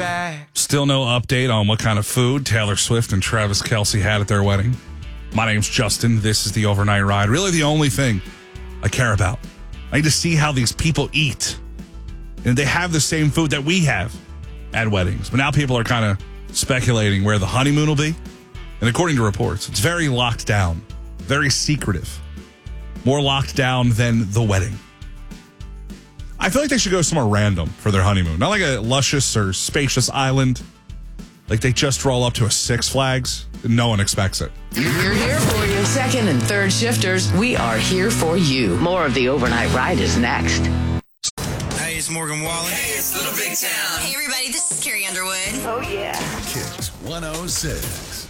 Still no update on what kind of food Taylor Swift and Travis Kelce had at their wedding. My name's Justin. This is the Overnight Ride. Really the only thing I care about. I need to see how these people eat. And they have the same food that we have at weddings. But now people are kind of speculating where the honeymoon will be. And according to reports, it's very locked down, very secretive. More locked down than the wedding. I feel like they should go somewhere random for their honeymoon. Not like a luscious or spacious island. Like they just roll up to a Six Flags and no one expects it. We're here for you. Second and third shifters, we are here for you. More of the Overnight Ride is next. Hey, it's Morgan Wallen. Hey, it's Little Big Town. Hey, everybody, this is Carrie Underwood. Oh, yeah. Kicks 106.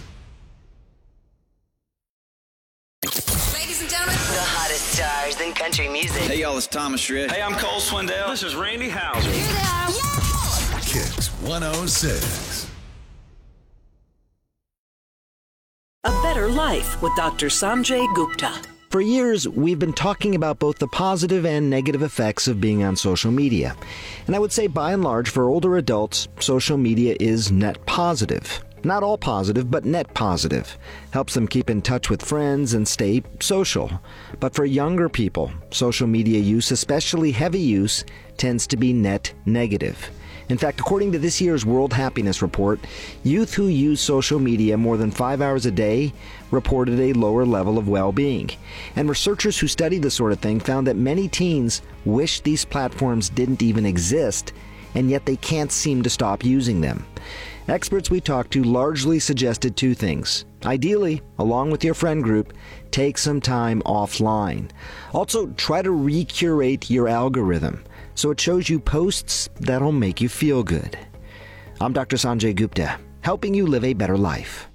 Ladies and gentlemen, The hottest stars in country music. Hey, y'all, it's Thomas Rhett. Hey, I'm Cole Swindell. This is Randy Houser. Kicks 106. A Better Life with Dr. Sanjay Gupta. For years, we've been talking about both the positive and negative effects of being on social media. And I would say, by and large, for older adults, social media is net positive. Not all positive, but net positive. Helps them keep in touch with friends and stay social. But for younger people, social media use, especially heavy use, tends to be net negative. In fact, according to this year's World Happiness Report, youth who use social media more than 5 hours a day reported a lower level of well-being. And researchers who studied this sort of thing found that many teens wish these platforms didn't even exist, and yet they can't seem to stop using them. Experts we talked to largely suggested two things. Ideally, along with your friend group, take some time offline. Also, try to recurate your algorithm so it shows you posts that'll make you feel good. I'm Dr. Sanjay Gupta, helping you live a better life.